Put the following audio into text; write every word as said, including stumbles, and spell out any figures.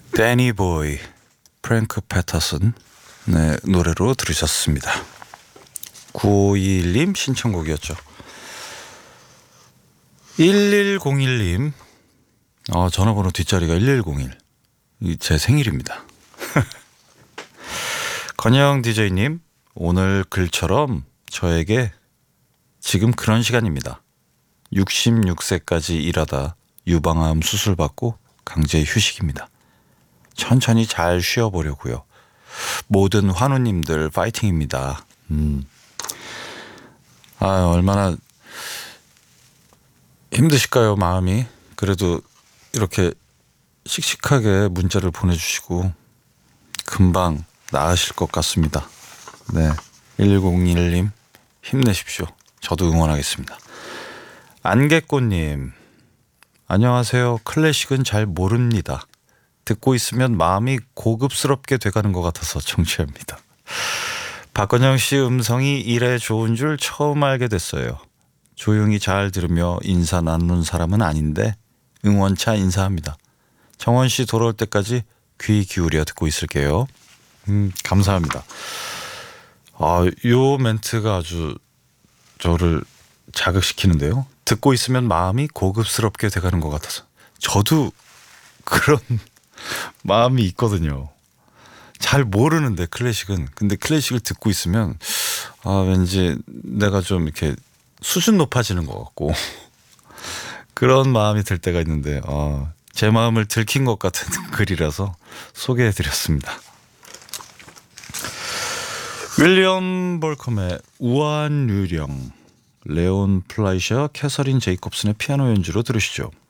데니 보이, 프랭크 패터슨의 노래로 들으셨습니다. 구오이일 님 신청곡이었죠. 일일공일 님, 어, 전화번호 뒷자리가 일일공일, 제 생일입니다. 건영 디제이님, 오늘 글처럼 저에게 지금 그런 시간입니다. 육십육 세까지 일하다 유방암 수술 받고 강제 휴식입니다. 천천히 잘 쉬어보려고요. 모든 환우님들 파이팅입니다. 음. 아, 얼마나 힘드실까요, 마음이. 그래도 이렇게 씩씩하게 문자를 보내주시고 금방 나으실 것 같습니다. 네, 일일공일 님 힘내십시오. 저도 응원하겠습니다. 안개꽃님, 안녕하세요. 클래식은 잘 모릅니다. 듣고 있으면 마음이 고급스럽게 돼가는 것 같아서 청취합니다. 박건영 씨 음성이 이래 좋은 줄 처음 알게 됐어요. 조용히 잘 들으며 인사 나누는 사람은 아닌데 응원차 인사합니다. 정원 씨 돌아올 때까지 귀 기울여 듣고 있을게요. 음, 감사합니다. 아, 요 멘트가 아주 저를 자극시키는데요. 듣고 있으면 마음이 고급스럽게 돼가는 것 같아서 저도 그런 마음이 있거든요. 잘 모르는데 클래식은. 근데 클래식을 듣고 있으면 아, 왠지 내가 좀 이렇게 수준 높아지는 것 같고 그런 마음이 들 때가 있는데 아, 제 마음을 들킨 것 같은 글이라서 소개해드렸습니다. 윌리엄 볼컴의 우한 유령, 레온 플라이셔, 캐서린 제이콥슨의 피아노 연주로 들으시죠.